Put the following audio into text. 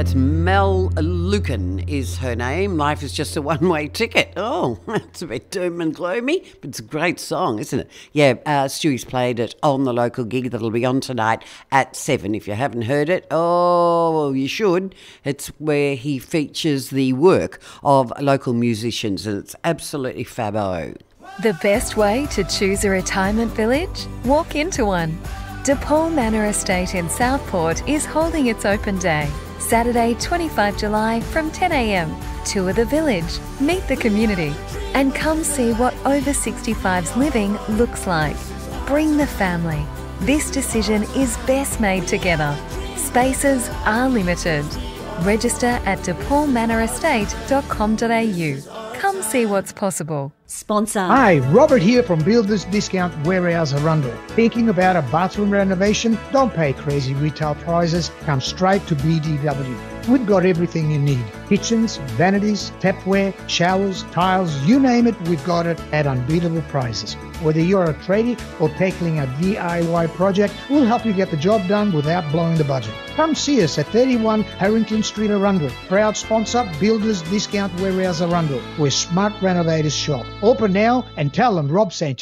It's Mel Lucan is her name. Life is just a one-way ticket. Oh, that's a bit doom and gloomy, but it's a great song, isn't it? Yeah, Stewie's played it on the local gig that'll be on tonight at 7. If you haven't heard it, oh, you should. It's where he features the work of local musicians, and it's absolutely fabo. The best way to choose a retirement village? Walk into one. DePaul Manor Estate in Southport is holding its open day. Saturday, 25 July from 10 a.m. Tour the village, meet the community, and come see what over 65s living looks like. Bring the family. This decision is best made together. Spaces are limited. Register at depaulmanorestate.com.au. Come see what's possible. Sponsor. Hi, Robert here from Builders Discount Warehouse Arundel. Thinking about a bathroom renovation? Don't pay crazy retail prices. Come straight to BDW. We've got everything you need. Kitchens, vanities, tapware, showers, tiles, you name it, we've got it at unbeatable prices. Whether you're a tradie or tackling a DIY project, we'll help you get the job done without blowing the budget. Come see us at 31 Harrington Street, Arundel. Proud sponsor, Builders Discount Warehouse Arundel, where smart renovators shop. Open now and tell them Rob sent you.